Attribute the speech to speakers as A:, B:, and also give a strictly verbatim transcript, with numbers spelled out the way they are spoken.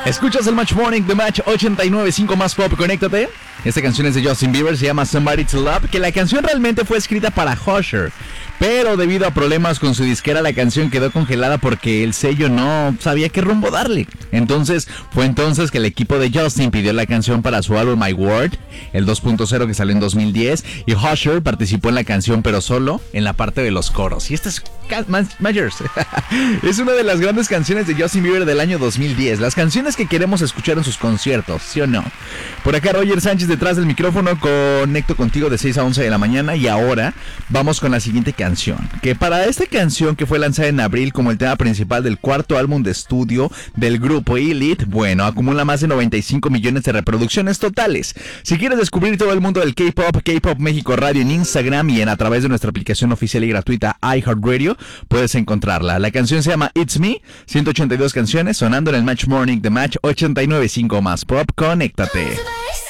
A: Escuchas el Match Morning de Match ochenta y nueve punto cinco más pop, conéctate. Esta canción es de Justin Bieber, se llama Somebody to Love, que la canción realmente fue escrita para Usher, pero debido a problemas con su disquera la canción quedó congelada porque el sello no sabía qué rumbo darle. Entonces fue entonces que el equipo de Justin pidió la canción para su álbum My World, el dos punto cero que salió en dos mil diez, y Usher participó en la canción pero solo en la parte de los coros. Y esta es Majors. Es una de las grandes canciones de Justin Bieber del año dos mil diez, las canciones que queremos escuchar en sus conciertos, ¿sí o no? Por acá Roger Sánchez detrás del micrófono, conecto contigo de seis a once de la mañana y ahora vamos con la siguiente canción, que para esta canción que fue lanzada en abril como el tema principal del cuarto álbum de estudio del grupo Elite, bueno, acumula más de noventa y cinco millones de reproducciones totales. Si quieres descubrir todo el mundo del K-Pop, K-Pop México Radio en Instagram y en a través de nuestra aplicación oficial y gratuita iHeartRadio, puedes encontrarla. La canción se llama It's Me, ciento ochenta y dos canciones sonando en el Match Morning de Match ochenta y nueve punto cinco más pop, conéctate.